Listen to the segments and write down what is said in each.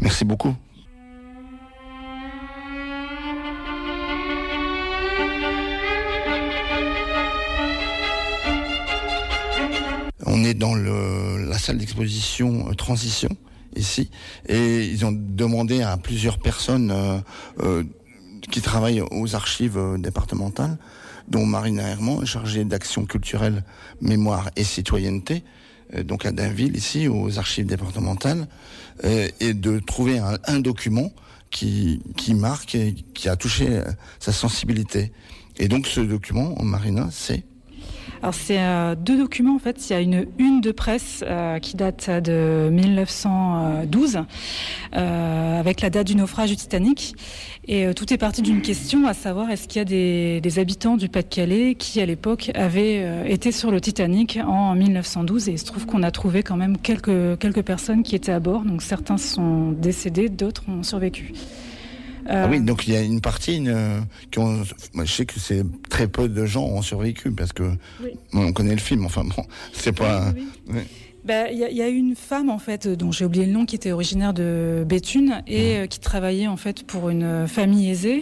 Merci beaucoup. On est dans la salle d'exposition Transition, ici, et ils ont demandé à plusieurs personnes qui travaillent aux archives départementales, dont Marina Herman, chargée d'action culturelle, mémoire et citoyenneté, donc à Dainville, ici, aux archives départementales, et de trouver un document qui marque et qui a touché sa sensibilité. Et donc ce document, Marina, c'est... Alors c'est deux documents en fait. Il y a une de presse qui date de 1912 avec la date du naufrage du Titanic. Et tout est parti d'une question, à savoir est-ce qu'il y a des habitants du Pas-de-Calais qui à l'époque avaient été sur le Titanic en 1912. Et il se trouve qu'on a trouvé quand même quelques personnes qui étaient à bord. Donc certains sont décédés, d'autres ont survécu. Ah oui, donc il y a une partie moi, je sais que c'est très peu de gens ont survécu parce que on connaît le film. Enfin bon, c'est pas. Oui. Ouais. Il y a une femme en fait dont j'ai oublié le nom qui était originaire de Béthune et qui travaillait en fait pour une famille aisée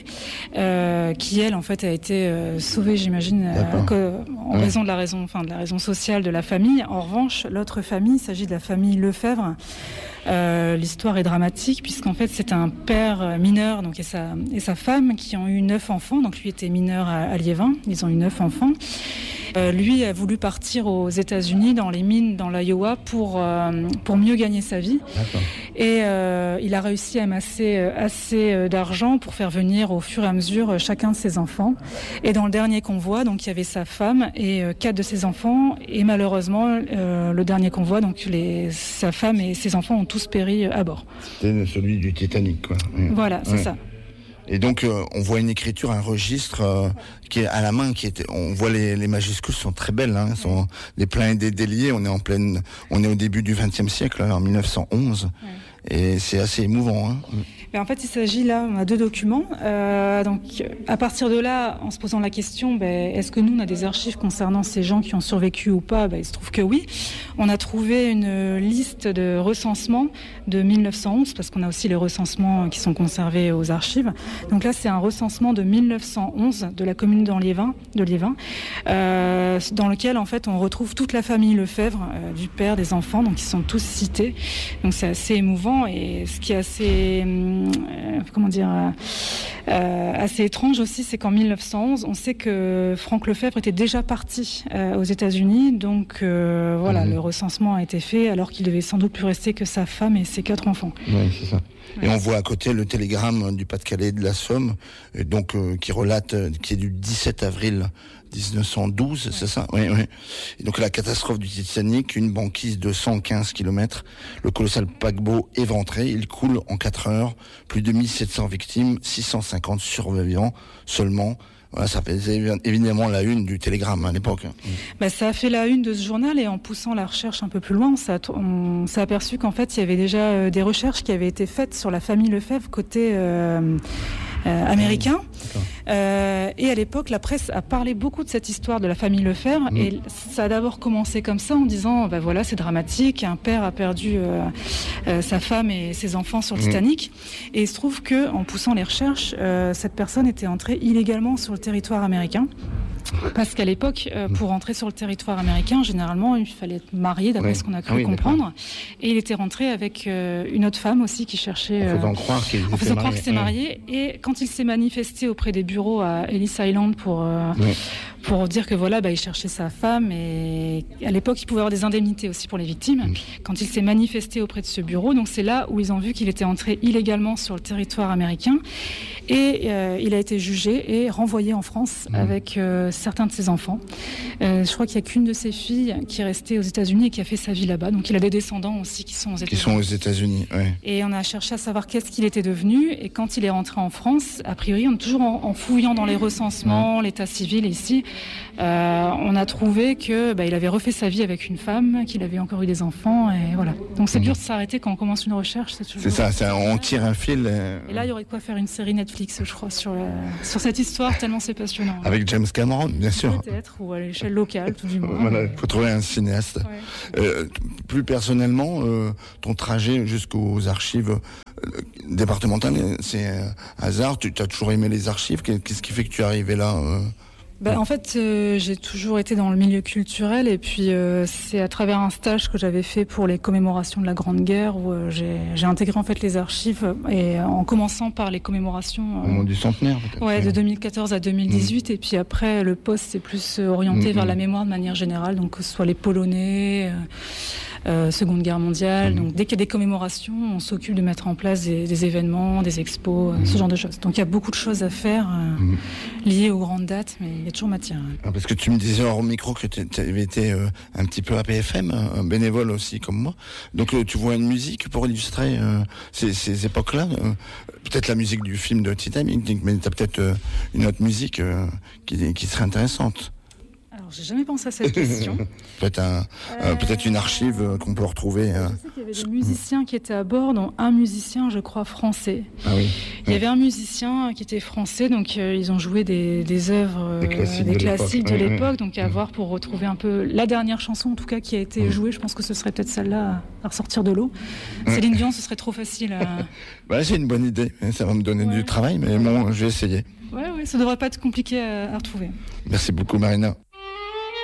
qui elle en fait a été sauvée j'imagine en raison de la raison sociale de la famille. En revanche l'autre famille, il s'agit de la famille Lefebvre. L'histoire est dramatique puisqu'en fait c'est un père mineur donc et sa femme qui ont eu 9 enfants. Donc lui était mineur à Liévin, ils ont eu 9 enfants. Lui a voulu partir aux États-Unis dans les mines dans l'Iowa pour mieux gagner sa vie. D'accord. Et il a réussi à amasser assez d'argent pour faire venir au fur et à mesure chacun de ses enfants. Et dans le dernier convoi, donc il y avait sa femme et 4 de ses enfants. Et malheureusement, le dernier convoi, donc sa femme et ses enfants ont tous péri à bord. C'était celui du Titanic, quoi. Voilà, c'est ça. Et donc on voit une écriture, un registre qui est à la main, on voit les majuscules sont très belles, hein, sont des pleins et des déliés. On est au début du XXe siècle, en 1911, et c'est assez émouvant. Hein. Et en fait, il s'agit là, on a 2 documents. Donc, à partir de là, en se posant la question, est-ce que nous, on a des archives concernant ces gens qui ont survécu ou pas ? Il se trouve que oui. On a trouvé une liste de recensements de 1911, parce qu'on a aussi les recensements qui sont conservés aux archives. Donc là, c'est un recensement de 1911 de la commune de Liévin, dans lequel, en fait, on retrouve toute la famille Lefebvre, du père, des enfants, donc ils sont tous cités. Donc c'est assez émouvant, et ce qui est assez... assez étrange aussi, c'est qu'en 1911, on sait que Franck Lefebvre était déjà parti aux États-Unis, donc le recensement a été fait alors qu'il devait sans doute plus rester que sa femme et ses 4 enfants. Oui, c'est ça. Et on voit à côté le télégramme du Pas-de-Calais et de la Somme, donc qui relate, qui est du 17 avril 1912, c'est ça ? Oui. Et donc la catastrophe du Titanic, une banquise de 115 km, le colossal paquebot éventré, il coule en 4 heures, plus de 1700 victimes, 650 survivants seulement. Voilà, ça faisait évidemment la une du Télégramme à l'époque. Ça a fait la une de ce journal, et en poussant la recherche un peu plus loin, on s'est aperçu qu'en fait il y avait déjà des recherches qui avaient été faites sur la famille Lefebvre côté américain. Et à l'époque, la presse a parlé beaucoup de cette histoire de la famille Lefebvre, et ça a d'abord commencé comme ça en disant c'est dramatique, un père a perdu sa femme et ses enfants sur le Titanic. Et il se trouve que en poussant les recherches, cette personne était entrée illégalement sur le territoire américain. Parce qu'à l'époque, pour rentrer sur le territoire américain, généralement, il fallait être marié, d'après ce qu'on a cru comprendre. Et il était rentré avec une autre femme aussi qui cherchait... En faisant croire qu'il s'était marié. Et quand il s'est manifesté auprès des bureaux à Ellis Island pour dire que il cherchait sa femme, et à l'époque, il pouvait avoir des indemnités aussi pour les victimes. Quand il s'est manifesté auprès de ce bureau, donc c'est là où ils ont vu qu'il était entré illégalement sur le territoire américain. Et il a été jugé et renvoyé en France avec certains de ses enfants. Je crois qu'il n'y a qu'une de ses filles qui est restée aux États-Unis et qui a fait sa vie là-bas. Donc il a des descendants aussi qui sont aux États-Unis. Et on a cherché à savoir qu'est-ce qu'il était devenu. Et quand il est rentré en France, a priori, on est toujours en fouillant dans les recensements, l'état civil ici, on a trouvé que il avait refait sa vie avec une femme, qu'il avait encore eu des enfants, et voilà. Donc c'est dur de s'arrêter quand on commence une recherche. C'est ça, on tire un fil. Et là, il y aurait de quoi faire une série Netflix, je crois, sur cette histoire, tellement c'est passionnant. Avec James Cameron, bien sûr. Peut-être, ou à l'échelle locale, tout du moins. Voilà, il faut trouver un cinéaste. Ouais. Plus personnellement, ton trajet jusqu'aux archives départementales, c'est un hasard. Tu as toujours aimé les archives. Qu'est-ce qui fait que tu es arrivé là En fait, j'ai toujours été dans le milieu culturel, et puis c'est à travers un stage que j'avais fait pour les commémorations de la Grande Guerre où j'ai intégré en fait les archives, et en commençant par les commémorations au moment du centenaire, peut-être. Ouais, de 2014 à 2018, et puis après le poste c'est plus orienté vers la mémoire de manière générale, donc que ce soit les Polonais. Seconde Guerre mondiale. Donc dès qu'il y a des commémorations, on s'occupe de mettre en place des événements, des expos, ce genre de choses. Donc il y a beaucoup de choses à faire liées aux grandes dates, mais il y a toujours matière. Parce que tu me disais hors micro que tu avais été un petit peu à PFM, un bénévole aussi comme moi. Donc tu vois une musique pour illustrer ces époques-là. Peut-être la musique du film de Titanic, mais tu as peut-être une autre musique qui serait intéressante. Alors, j'ai jamais pensé à cette question. Peut-être une archive qu'on peut retrouver. Je sais qu'il y avait des musiciens qui étaient à bord, dont un musicien, je crois, français. Ah oui. Il y avait un musicien qui était français, donc ils ont joué des œuvres, des classiques de l'époque. Donc à voir pour retrouver un peu la dernière chanson, en tout cas, qui a été jouée. Je pense que ce serait peut-être celle-là à ressortir de l'eau. Céline Dion, ce serait trop facile à... C'est une bonne idée. Ça va me donner du travail, mais bon, je vais essayer. Ouais, ça devrait pas être compliqué à retrouver. Merci beaucoup, Marina.